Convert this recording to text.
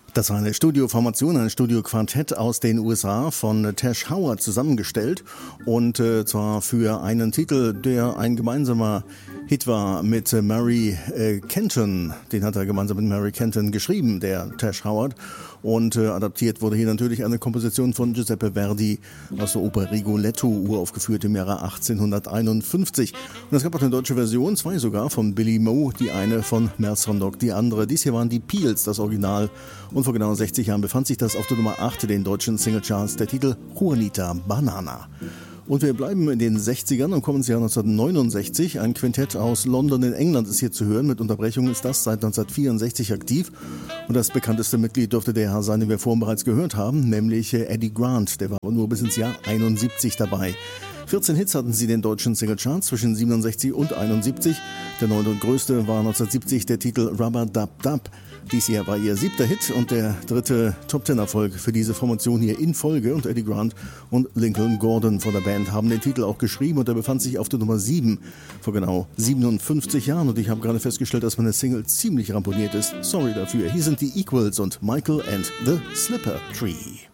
Das war eine Studioformation, ein Studioquartett aus den USA von Tash Howard zusammengestellt und zwar für einen Titel, der ein gemeinsamer Hit war mit Mary Kenton. Den hat er gemeinsam mit Mary Kenton geschrieben, der Tash Howard. Und adaptiert wurde hier natürlich eine Komposition von Giuseppe Verdi aus der Oper Rigoletto, uraufgeführt im Jahre 1851. Und es gab auch eine deutsche Version, zwei sogar, von Billy Moe, die eine von Mel Sondock, die andere. Dies hier waren die Peels, das Original. Und vor genau 60 Jahren befand sich das auf der Nummer 8 den deutschen Singlecharts, der Titel Juanita Banana. Und wir bleiben in den 60ern und kommen ins Jahr 1969. Ein Quintett aus London in England ist hier zu hören. Mit Unterbrechung ist das seit 1964 aktiv. Und das bekannteste Mitglied dürfte der Herr sein, den wir vorhin bereits gehört haben, nämlich Eddie Grant. Der war aber nur bis ins Jahr 71 dabei. 14 Hits hatten sie den deutschen Singlecharts zwischen 67 und 71. Der neunte und größte war 1970 der Titel Rubber Dub Dub. Dies hier war ihr 7. Hit und der 3. Top-10-Erfolg für diese Formation hier in Folge. Und Eddie Grant und Lincoln Gordon von der Band haben den Titel auch geschrieben und er befand sich auf der Nummer 7 vor genau 57 Jahren. Und ich habe gerade festgestellt, dass meine Single ziemlich ramponiert ist. Sorry dafür. Hier sind die Equals und Michael and the Slipper Tree.